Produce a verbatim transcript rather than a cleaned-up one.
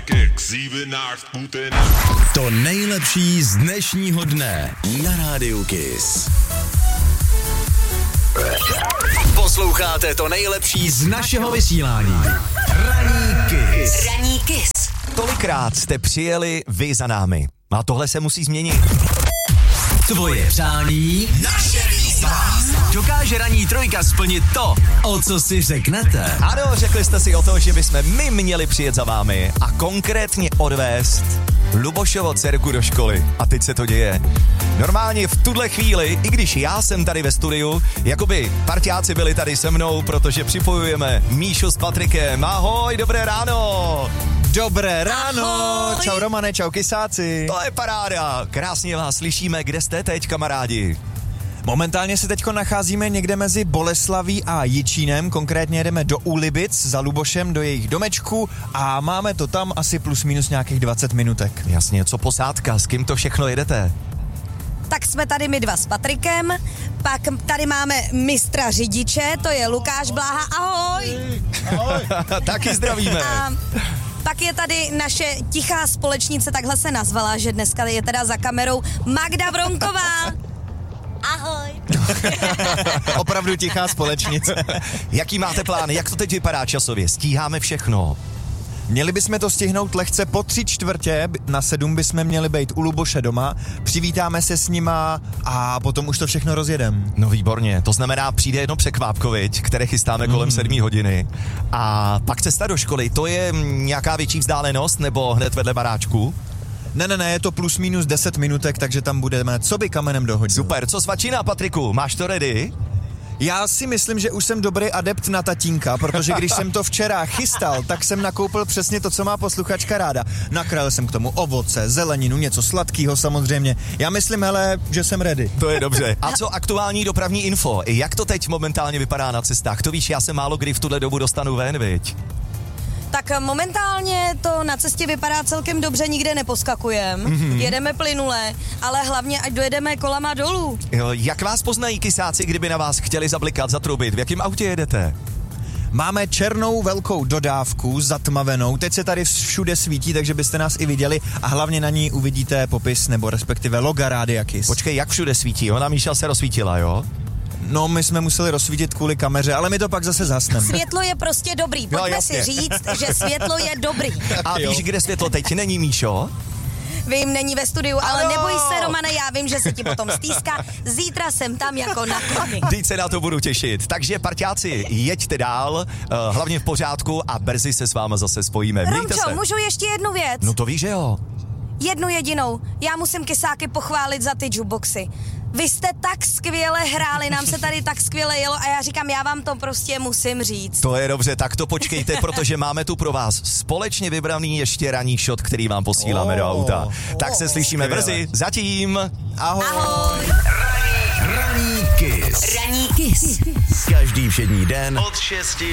To nejlepší z dnešního dne na Rádiu Kiss. Posloucháte to nejlepší z našeho vysílání. Ranní Kiss. Ranní Kiss. Tolikrát jste přijeli vy za námi. A tohle se musí změnit. Tvoje přání, naše výzva. Dokáže ranní trojka splnit to, o co si řeknete? Ano, řekli jste si o to, že bychom my měli přijet za vámi a konkrétně odvést Lubošovo dcerku do školy. A teď se to děje. Normálně v tuhle chvíli, i když já jsem tady ve studiu, jakoby parťáci byli tady se mnou, protože připojujeme Míšu s Patrikem. Ahoj, dobré ráno! Dobré ráno, Ahoj. Čau Romane, čau Kisáci. To je paráda, krásně vás slyšíme, kde jste teď, kamarádi? Momentálně se teďko nacházíme někde mezi Boleslaví a Jičínem, konkrétně jedeme do Úlibic za Lubošem do jejich domečku a máme to tam asi plus minus nějakých dvacet minutek. Jasně, co posádka, s kým to všechno jedete? Tak jsme tady my dva s Patrikem, pak tady máme mistra řidiče, to je Lukáš Bláha, ahoj! Ahoj. Taky zdravíme. A pak je tady naše tichá společnice, takhle se nazvala, že dneska je teda za kamerou Magda Vronková. Ahoj. Opravdu tichá společnice. Jaký máte plán, jak to teď vypadá časově? Stíháme všechno? Měli bychom to stihnout lehce po tři čtvrtě, na sedm bychom měli být u Luboše doma, přivítáme se s nima a potom už to všechno rozjedem. No výborně, to znamená, přijde jedno překvápkovič, které chystáme kolem Mm. sedmé hodiny a pak cesta do školy, to je nějaká větší vzdálenost nebo hned vedle baráčku? Ne, ne, ne, je to plus minus deset minutek, takže tam budeme co by kamenem dohodit. Super, co svačina, Patriku, máš to ready? Já si myslím, že už jsem dobrý adept na tatínka, protože když jsem to včera chystal, tak jsem nakoupil přesně to, co má posluchačka ráda. Nakrájel jsem k tomu ovoce, zeleninu, něco sladkého samozřejmě. Já myslím, hele, že jsem ready. To je dobře. A co aktuální dopravní info? Jak to teď momentálně vypadá na cestách? To víš, já se málo kdy v tuhle dobu dostanu ven, viď? Tak momentálně to na cestě vypadá celkem dobře, nikde neposkakujem, mm-hmm. jedeme plynule, ale hlavně ať dojedeme kolama dolů. Jo, jak vás poznají kysáci, kdyby na vás chtěli zablikat, zatrubit? V jakém autě jedete? Máme černou velkou dodávku, zatmavenou, teď se tady všude svítí, takže byste nás i viděli a hlavně na ní uvidíte popis nebo respektive loga Rádia Kiss. Počkej, jak všude svítí? Ona Míša se rozsvítila, jo? No, my jsme museli rozsvítit kvůli kameře, ale my to pak zase zhasneme. Světlo je prostě dobrý, pojďme No, si říct, že světlo je dobrý. A víš, kde světlo teď není, Míšo? Vím, není ve studiu, ale Ano. neboj se, Romane, já vím, že se ti potom stýská. Zítra jsem tam jako na koni. Teď se na to budu těšit. Takže parťáci, jeďte dál, uh, hlavně v pořádku a brzy se s váma zase spojíme. Mějte Romčo, se. můžu ještě jednu věc? No to víš, že jo? Jednu jedinou. Já musím Kysáky pochválit za ty jukeboxy. Vy jste tak skvěle hráli, nám se tady tak skvěle jelo a já říkám, já vám to prostě musím říct. To je dobře, tak to počkejte, protože máme tu pro vás společně vybraný ještě ranní shot, který vám posíláme do auta. Tak se slyšíme skvěle. brzy. Zatím. Ahoj. Ahoj. Ranní Kiss. Ranní Kiss. Každý všední den Od šesti